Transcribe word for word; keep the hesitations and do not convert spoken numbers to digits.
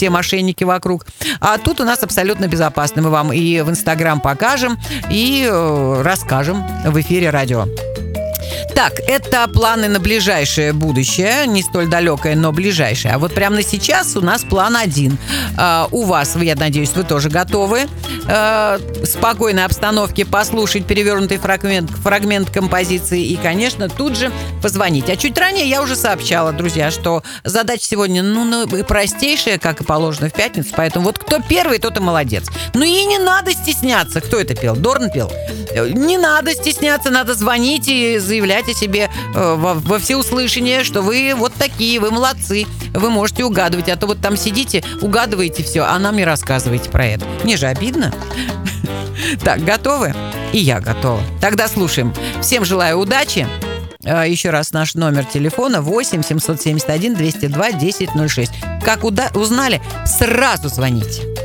все мошенники вокруг. А тут у нас абсолютно безопасно. Мы вам и в Инстаграм покажем, и э, расскажем в эфире радио. Так, это планы на ближайшее будущее, не столь далекое, но ближайшее. А вот прямо на сейчас у нас план один. Uh, у вас, я надеюсь, вы тоже готовы uh, в спокойной обстановке послушать перевернутый фрагмент, фрагмент композиции и, конечно, тут же позвонить. А чуть ранее я уже сообщала, друзья, что задача сегодня, ну, ну простейшая, как и положено в пятницу, поэтому вот кто первый, тот и молодец. Ну и не надо стесняться. Кто это пел? Дорн пел? Не надо стесняться, надо звонить и заявлять о себе э, во, во всеуслышание, что вы вот такие, вы молодцы, вы можете угадывать, а то вот там сидите, угадываете все, а нам не рассказываете про это. Мне же обидно. Так, готовы? И я готова. Тогда слушаем. Всем желаю удачи. Еще раз наш номер телефона восемь семьсот семьдесят один двести два десять ноль шесть. Как уда- узнали, сразу звоните.